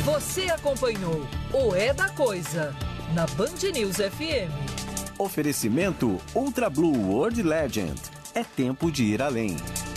Você acompanhou o É da Coisa na Band News FM. Oferecimento Ultra Blue World Legend. É tempo de ir além.